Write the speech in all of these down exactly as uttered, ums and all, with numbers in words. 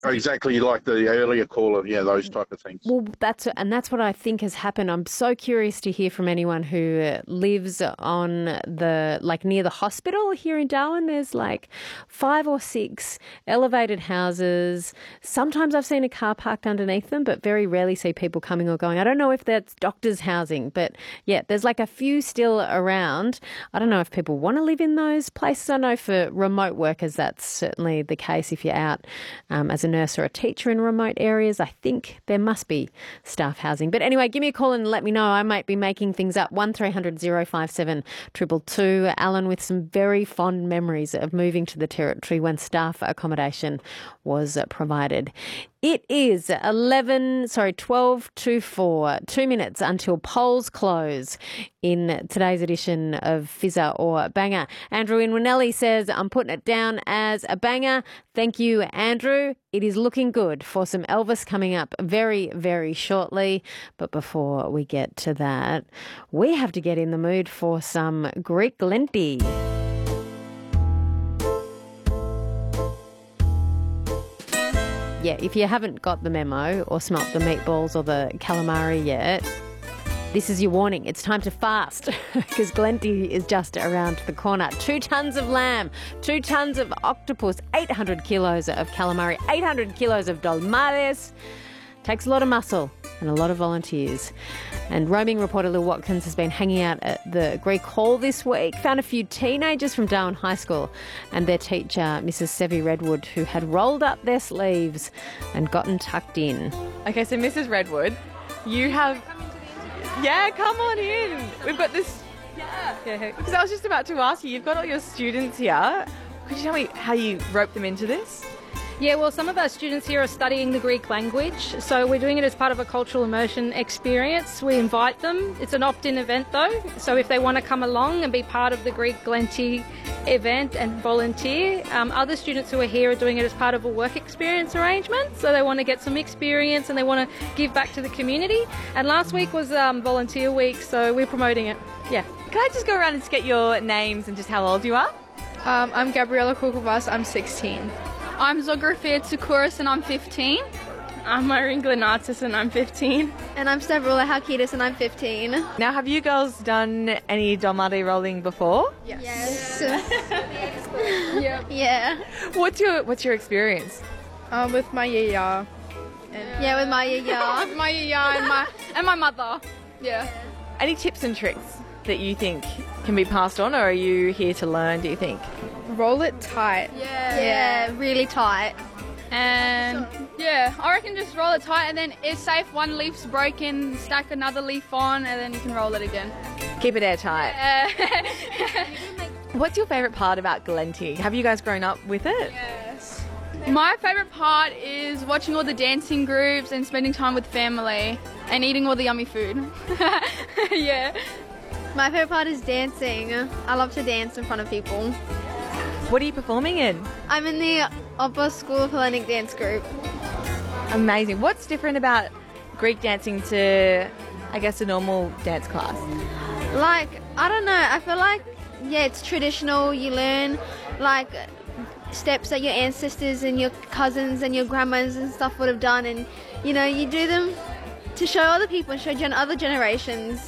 Exactly like the earlier caller, yeah, those type of things. Well, that's and that's what I think has happened. I'm so curious to hear from anyone who uh, lives on the like near the hospital here in Darwin. There's like five or six elevated houses. Sometimes I've seen a car parked underneath them, but very rarely see people coming or going. I don't know if that's doctors' housing, but yeah, there's like a few still around. I don't know if people want to live in those places. I know for remote workers that's certainly the case. If you're out um, as a nurse or a teacher in remote areas, I think there must be staff housing. But anyway, give me a call and let me know. I might be making things up. one three hundred oh five seven two two two. Alan with some very fond memories of moving to the Territory when staff accommodation was provided. It is eleven, sorry, twelve to four, two minutes until polls close in today's edition of Fizzer or Banger. Andrew in Winnelly says, I'm putting it down as a banger. Thank you, Andrew. It is looking good for some Elvis coming up very, very shortly. But before we get to that, we have to get in the mood for some Greek Lenti. Yeah, if you haven't got the memo or smelt the meatballs or the calamari yet, this is your warning. It's time to fast because Glenti is just around the corner. Two tons of lamb, two tons of octopus, eight hundred kilos of calamari, eight hundred kilos of dolmades. Takes a lot of muscle and a lot of volunteers. And roaming reporter Lil Watkins has been hanging out at the Greek Hall this week, found a few teenagers from Darwin High School and their teacher, Missus Sevi Redwood, who had rolled up their sleeves and gotten tucked in. Okay, so Missus Redwood, you have... Yeah, come on in. We've got this... Yeah. yeah. Because I was just about to ask you, you've got all your students here. Could you tell me how you roped them into this? Yeah, well, some of our students here are studying the Greek language, so we're doing it as part of a cultural immersion experience. We invite them. It's an opt-in event, though, so if they want to come along and be part of the Greek Glenti event and volunteer. Um, other students who are here are doing it as part of a work experience arrangement, so they want to get some experience and they want to give back to the community. And last week was um, volunteer week, so we're promoting it. Yeah. Can I just go around and just get your names and just how old you are? Um, I'm Gabriella Kukubas, I'm sixteen. I'm Zografia Tsoukouris and I'm fifteen. I'm Irene Glenatis and I'm fifteen. And I'm Stavrula Halkidis and I'm fifteen. Now, have you girls done any dolmade rolling before? Yes. Yes. yeah. yeah. What's your What's your experience? Um, with my yaya. And yeah, with my yaya. with my yaya and my and my mother. Yeah. Any tips and tricks that you think can be passed on, or are you here to learn, do you think? Roll it tight. Yeah. Yeah, really tight. And yeah, I reckon just roll it tight and then it's safe. One leaf's broken, stack another leaf on and then you can roll it again. Keep it airtight. Yeah. What's your favourite part about Glenti? Have you guys grown up with it? Yes. My favourite part is watching all the dancing groups and spending time with family and eating all the yummy food. yeah. My favourite part is dancing. I love to dance in front of people. What are you performing in? I'm in the Upper School of Hellenic Dance Group. Amazing. What's different about Greek dancing to, I guess, a normal dance class? Like, I don't know. I feel like, yeah, it's traditional. You learn, like, steps that your ancestors and your cousins and your grandmas and stuff would have done. And, you know, you do them to show other people and show gen- other generations.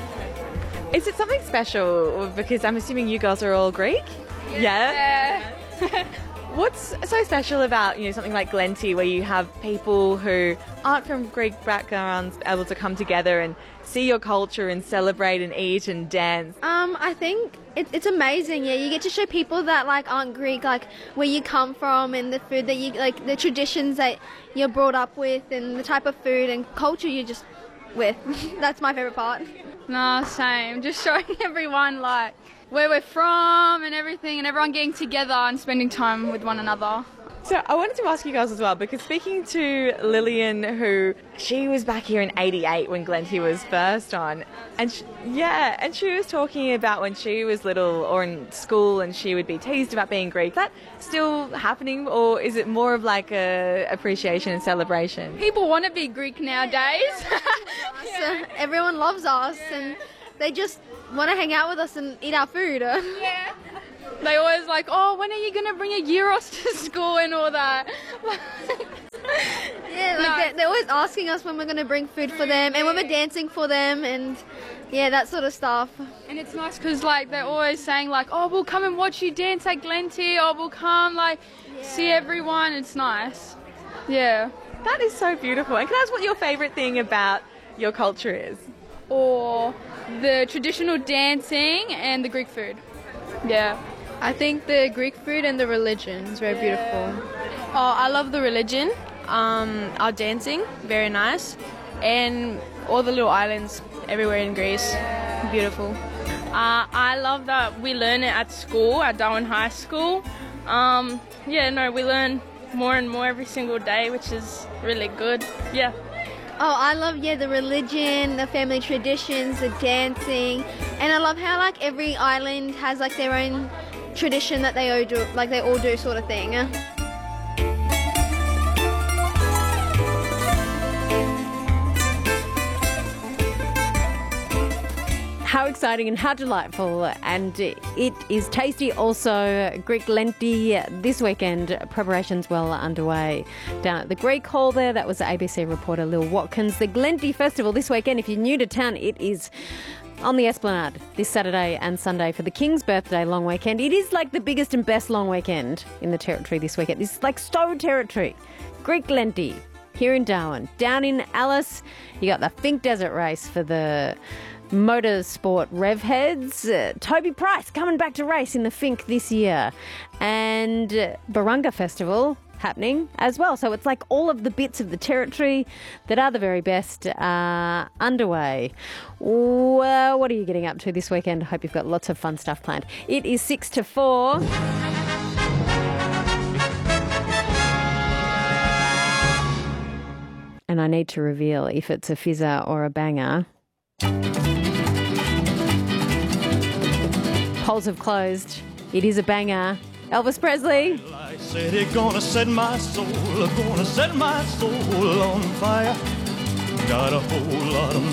Is it something special? Because I'm assuming you girls are all Greek? Yeah. yeah. What's so special about, you know, something like Glenti, where you have people who aren't from Greek backgrounds able to come together and see your culture and celebrate and eat and dance? Um, I think it, it's amazing. Yeah, you get to show people that like aren't Greek, like where you come from and the food that you like, the traditions that you're brought up with, and the type of food and culture you're just with. That's my favorite part. No, same. Just showing everyone like where we're from and everything, and everyone getting together and spending time with one another. So I wanted to ask you guys as well, because speaking to Lillian, who she was back here in eighty-eight when Glenti was first on, and she, yeah, and she was talking about when she was little or in school and she would be teased about being Greek. Is that still happening, or is it more of like a appreciation and celebration? People want to be Greek nowadays. So everyone loves us and they just want to hang out with us and eat our food. Yeah. They always like, oh, when are you going to bring a gyros to school and all that? always asking us when we're going to bring food for them and when we're dancing for them and yeah, that sort of stuff. And it's nice because like they're always saying like, oh, we'll come and watch you dance at Glenty, or we'll come like yeah. see everyone. It's nice. Yeah. That is so beautiful. And can I ask what your favourite thing about your culture is? Or the traditional dancing and the Greek food. Yeah. I think the Greek food and the religion is very yeah. beautiful. Oh, I love the religion, um, our dancing, very nice, and all the little islands everywhere in Greece, beautiful. Uh, I love that we learn it at school, at Darwin High School. Um, yeah, no, we learn more and more every single day, which is really good. Yeah. Oh, I love, yeah, the religion, the family traditions, the dancing, and I love how, like, every island has, like, their own tradition that they all do, like, they all do sort of thing. How exciting and how delightful, and it is tasty. Also, Greek Lenti this weekend. Preparations well underway down at the Greek Hall there. That was A B C reporter Lil Watkins. The Glenty Festival this weekend, if you're new to town, it is on the Esplanade this Saturday and Sunday for the King's birthday long weekend. It is like the biggest and best long weekend in the territory this weekend. It's like Stowe territory. Greek Lenti here in Darwin. Down in Alice, you got the Fink Desert Race for the motorsport rev heads. Uh, Toby Price coming back to race in the Fink this year. And uh, Barunga Festival happening as well. So it's like all of the bits of the territory that are the very best uh, underway. Well, what are you getting up to this weekend? I hope you've got lots of fun stuff planned. It is six to four. And I need to reveal if it's a fizzer or a banger. Polls have closed. It is a banger. Elvis Presley. I said it gonna set my soul, gonna set my soul on fire. Got a whole lot of